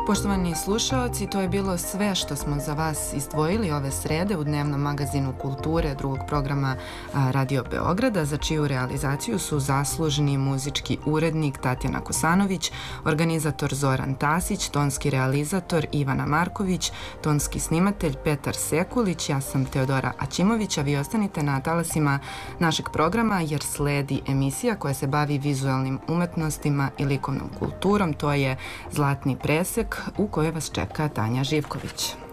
Poštovani slušaoci, to je bilo sve što smo za vas izdvojili ove srede u dnevnom magazinu kulture drugog programa Radio Beograda, za čiju realizaciju su zaslužni muzički urednik Tatjana Kosanović, organizator Zoran Tasić, tonski realizator Ivana Marković, tonski snimatelj Petar Sekulić, ja sam Teodora Aćimović, a vi ostanite na talasima našeg programa jer sledi emisija koja se bavi vizualnim umetnostima i likovnom kulturom, to je Zlatni presek u kojoj vas čeka Tanja Živković.